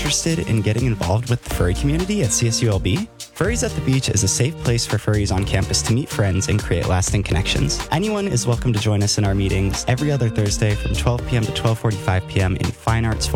interested in getting involved with the furry community at CSULB? Furries at the Beach is a safe place for furries on campus to meet friends and create lasting connections. Anyone is welcome to join us in our meetings every other Thursday from 12 p.m. to 12:45 p.m. in Fine Arts